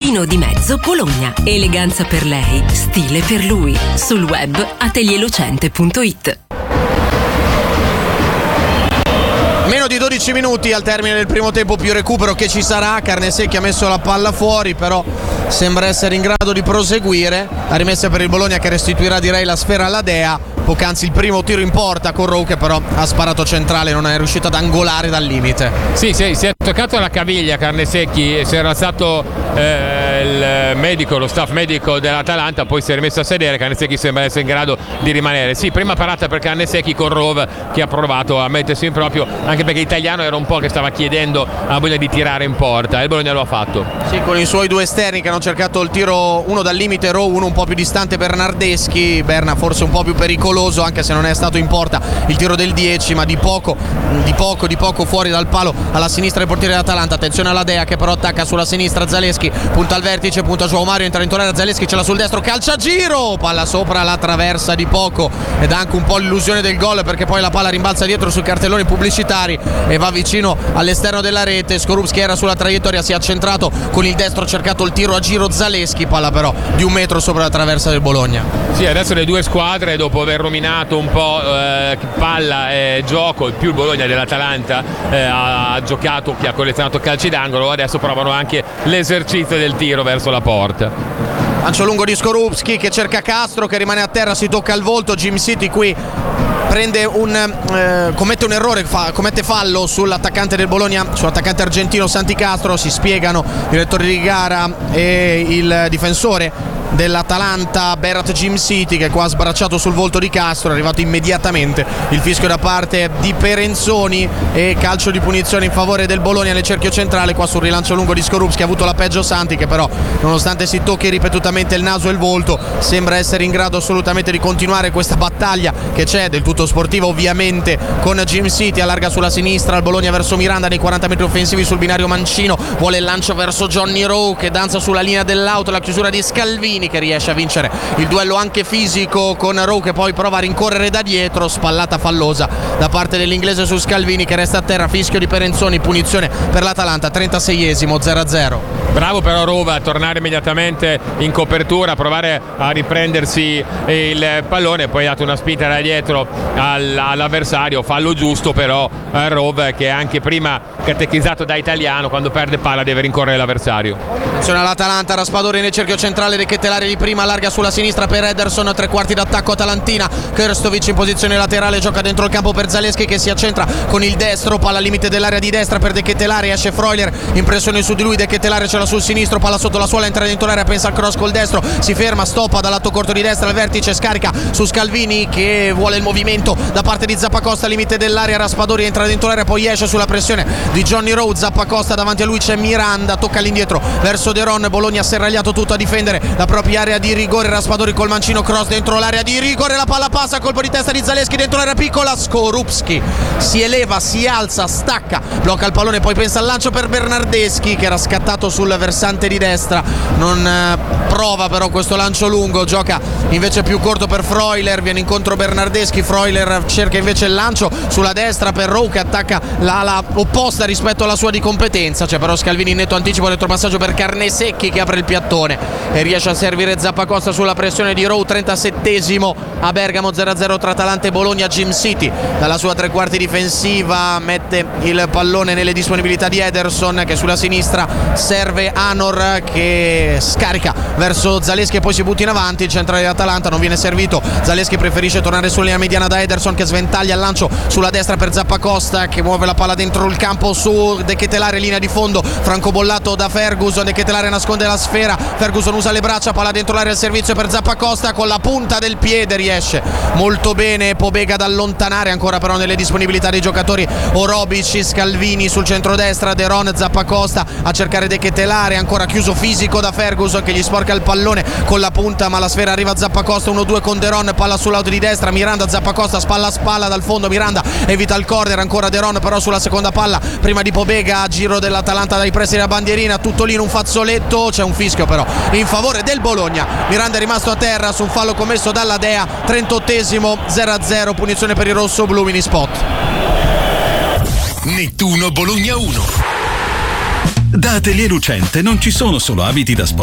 Trattino di mezzo Bologna. Eleganza per lei, stile per lui. Sul web atelierlucente.it. Meno di 12 minuti al termine del primo tempo, più recupero che ci sarà. Carnesecchi ha messo la palla fuori, però sembra essere in grado di proseguire. La rimessa per il Bologna che restituirà, direi, la sfera alla Dea. Poc'anzi il primo tiro in porta con Rowe, che però ha sparato centrale, non è riuscito ad angolare dal limite. Sì, si è toccato la caviglia Carnesecchi, si era alzato il medico, lo staff medico dell'Atalanta, poi si è rimesso a sedere. Carnesecchi sembra essere in grado di rimanere. Sì, prima parata per Carnesecchi con Rowe, che ha provato a mettersi in proprio, anche perché l'italiano era un po' che stava chiedendo a Bologna di tirare in porta, e il Bologna lo ha fatto. Sì, con i suoi due esterni che hanno cercato il tiro, uno dal limite Rowe, uno un po' più distante Bernardeschi. Berna forse un po' più pericoloso, anche se non è stato in porta il tiro del 10, ma di poco fuori dal palo alla sinistra del portiere dell'Atalanta. Attenzione alla Dea che però attacca sulla sinistra. Zaleschi punta al vertice, punta João Mario, entra in area. Zaleschi ce l'ha sul destro, calcia a giro, palla sopra la traversa di poco, ed ha anche un po' l'illusione del gol, perché poi la palla rimbalza dietro sui cartelloni pubblicitari e va vicino all'esterno della rete. Skorupski era sulla traiettoria, si è accentrato con il destro, ha cercato il tiro a giro Zaleschi, palla però di 1 metro sopra la traversa del Bologna. Sì, adesso le due squadre, dopo aver ruminato un po' palla e gioco, più il Bologna dell'Atalanta ha giocato, che ha collezionato calci d'angolo, adesso provano anche l'esercizio del tiro verso la porta. Lancio lungo di Skorupski che cerca Castro, che rimane a terra, si tocca al volto. Jim City qui commette un errore, commette fallo sull'attaccante del Bologna, sull'attaccante argentino Santi Castro. Si spiegano il direttore di gara e il difensore dell'Atalanta Berat Jim City, che qua ha sbracciato sul volto di Castro. È arrivato immediatamente il fischio da parte di Perenzoni e calcio di punizione in favore del Bologna nel cerchio centrale. Qua sul rilancio lungo di Skorupski ha avuto la peggio Santi, che però, nonostante si tocchi ripetutamente il naso e il volto, sembra essere in grado assolutamente di continuare questa battaglia che c'è, del tutto sportiva ovviamente, con Jim City. Allarga sulla sinistra il Bologna verso Miranda nei 40 metri offensivi sul binario mancino. Vuole il lancio verso Johnny Rowe, che danza sulla linea dell'auto. La chiusura di Scalvini, che riesce a vincere il duello anche fisico con Rowe, che poi prova a rincorrere da dietro. Spallata fallosa da parte dell'inglese su Scalvini, che resta a terra. Fischio di Perenzoni, punizione per l'Atalanta, 36esimo, 0-0. Bravo però Rowe a tornare immediatamente in copertura, a provare a riprendersi il pallone, poi ha dato una spinta da dietro all'avversario. Fallo giusto però Rowe, che anche prima catechizzato da italiano, quando perde palla deve rincorrere l'avversario. Attenzione all'Atalanta, Raspadori nel cerchio centrale, De Ketelaere di prima, allarga sulla sinistra per Ederson, 3 quarti d'attacco atalantina. Krstovic in posizione laterale, gioca dentro il campo per Zaleschi, che si accentra con il destro, palla al limite dell'area di destra per De Ketelaere, esce Freuler, impressione su di lui. De Ketelaere ce l'ha sul sinistro, palla sotto la suola, entra dentro l'area, pensa al cross col destro, si ferma, stoppa dal lato corto di destra al vertice, scarica su Scalvini che vuole il movimento da parte di Zappacosta, limite dell'area. Raspadori entra dentro l'area, poi esce sulla pressione di Johnny Rowe. Zappacosta davanti a lui c'è Miranda, tocca all'indietro verso De Ron. Bologna serragliato tutto a difendere la propria area di rigore. Raspadori col mancino, cross dentro l'area di rigore, la palla passa, colpo di testa di Zaleschi dentro l'area piccola. Skorupski si eleva, si alza, stacca, blocca il pallone, poi pensa al lancio per Bernardeschi, che era scattato sul versante di destra. Non prova però questo lancio lungo, gioca invece più corto per Freuler, viene incontro Bernardeschi. Freuler cerca invece il lancio sulla destra per Rowe, che attacca l'ala opposta rispetto alla sua di competenza. C'è però Scalvini in netto anticipo, dentro passaggio per Carnesecchi, che apre il piattone e riesce a servire Zappacosta sulla pressione di Rowe. 37esimo a Bergamo, 0-0 tra Atalanta e Bologna. Jim City dalla sua 3 quarti difensiva mette il pallone nelle disponibilità di Ederson, che sulla sinistra serve Anor, che scarica verso Zaleschi e poi si butta in avanti. Il centrale dell'Atalanta non viene servito, Zaleschi preferisce tornare sulla linea mediana da Ederson, che sventaglia il lancio sulla destra per Zappacosta, che muove la palla dentro il campo su De Ketelaere, linea di fondo, francobollato da Ferguson. De Ketelaere nasconde la sfera, Ferguson usa le braccia, palla dentro l'area, il servizio per Zappacosta, con la punta del piede riesce molto bene Pobega ad allontanare, ancora però nelle disponibilità dei giocatori Orobici, Scalvini sul centrodestra, De Ron, Zappacosta a cercare De Ketelaere, ancora chiuso fisico da Ferguson, che gli sporca il pallone con la punta, ma la sfera arriva a Zappacosta. 1-2 con De Ron, palla sull'auto di destra, Miranda, Zappacosta spalla a spalla dal fondo, Miranda evita il corner, ancora De Ron però sulla seconda palla prima di Pobega, a giro dell'Atalanta dai pressi della bandierina, tutto lì in un fazzoletto. C'è un fischio però in favore del Bologna, Miranda è rimasto a terra su un fallo commesso dalla Dea. 38esimo, 0-0, punizione per i rossoblu. Mini spot. Nettuno Bologna 1. Da Atelier Lucente non ci sono solo abiti da sport.